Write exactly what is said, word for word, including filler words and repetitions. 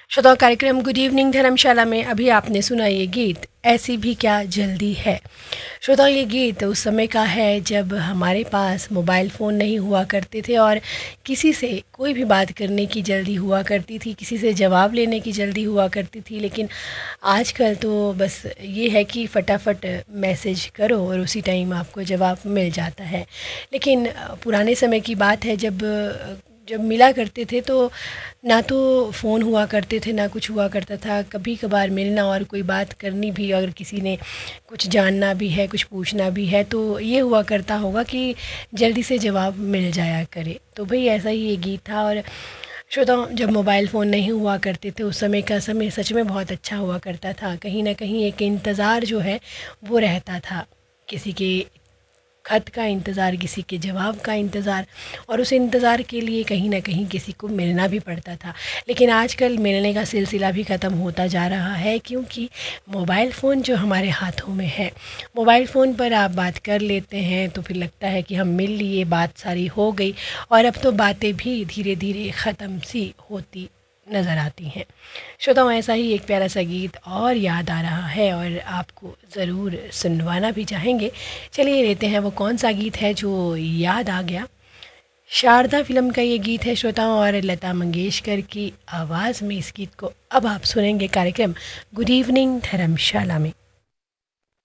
श्रोताओं, कार्यक्रम good evening धर्मशाला में अभी आपने सुना ये गीत ऐसी भी क्या जल्दी है। श्रोताओं, ये गीत उस समय का है जब हमारे पास मोबाइल फ़ोन नहीं हुआ करते थे और किसी से कोई भी बात करने की जल्दी हुआ करती थी, किसी से जवाब लेने की जल्दी हुआ करती थी। लेकिन आजकल तो बस ये है कि फटाफट मैसेज करो और उसी टाइम आपको जवाब मिल जाता है। लेकिन पुराने समय की बात है जब जब मिला करते थे तो ना तो फ़ोन हुआ करते थे, ना कुछ हुआ करता था। कभी कभार मिलना और कोई बात करनी भी, अगर किसी ने कुछ जानना भी है, कुछ पूछना भी है, तो ये हुआ करता होगा कि जल्दी से जवाब मिल जाया करे। तो भाई ऐसा ही ये गीत था। और श्रोताओं, जब मोबाइल फ़ोन नहीं हुआ करते थे उस समय का समय सच में बहुत अच्छा हुआ करता था। कहीं ना कहीं एक इंतज़ार जो है वो रहता था, किसी के खत का इंतज़ार, किसी के जवाब का इंतज़ार, और उस इंतज़ार के लिए कहीं ना कहीं किसी को मिलना भी पड़ता था। लेकिन आजकल मिलने का सिलसिला भी ख़त्म होता जा रहा है, क्योंकि मोबाइल फ़ोन जो हमारे हाथों में है, मोबाइल फ़ोन पर आप बात कर लेते हैं तो फिर लगता है कि हम मिल लिए, बात सारी हो गई, और अब तो बातें भी धीरे धीरे ख़त्म सी होती नज़र आती हैं। श्रोताओं, ऐसा ही एक प्यारा सा गीत और याद आ रहा है और आपको ज़रूर सुनवाना भी चाहेंगे। चलिए लेते हैं वो कौन सा गीत है जो याद आ गया। शारदा फिल्म का ये गीत है श्रोताओं, और लता मंगेशकर की आवाज़ में इस गीत को अब आप सुनेंगे कार्यक्रम गुड इवनिंग धर्मशाला में।